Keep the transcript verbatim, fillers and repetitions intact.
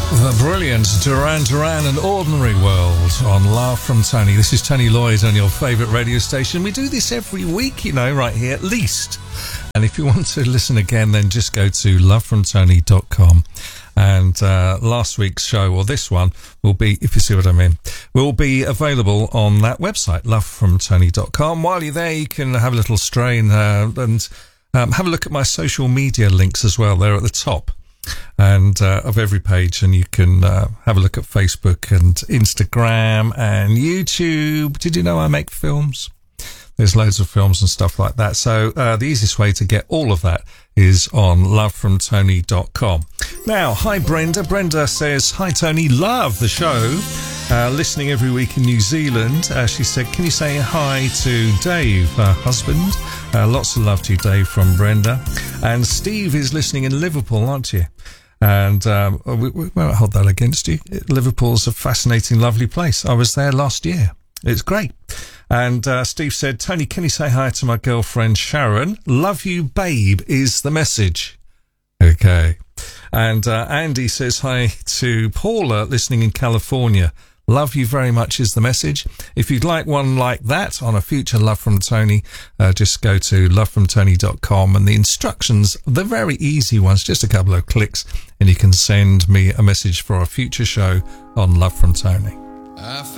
The brilliant Duran Duran and Ordinary World on Love from Tony. This is Tony Lloyd on your favourite radio station. We do this every week, you know, right here at least. And if you want to listen again, then just go to love from tony dot com. And uh, last week's show, or this one, will be, if you see what I mean, will be available on that website, love from tony dot com. While you're there, you can have a little strain uh, and um, have a look at my social media links as well. They're at the top and uh, of every page, and you can uh, have a look at Facebook and Instagram and YouTube. Did you know I make films? There's loads of films and stuff like that. So uh, the easiest way to get all of that is on love from tony dot com. Now, hi Brenda. Brenda says, hi Tony, love the show. Uh, listening every week in New Zealand. Uh, she said, can you say hi to Dave, her husband? Uh, lots of love to you, Dave, from Brenda. And Steve is listening in Liverpool, aren't you? And um, we, we won't hold that against you. Liverpool's a fascinating, lovely place. I was there last year. It's great. And uh, Steve said, Tony, can you say hi to my girlfriend Sharon? Love you, babe, is the message. Okay. And uh, Andy says hi to Paula, listening in California. Love you very much is the message. If you'd like one like that on a future Love from Tony, uh, just go to love from tony dot com, and the instructions, the very easy ones, just a couple of clicks, and you can send me a message for a future show on Love from Tony.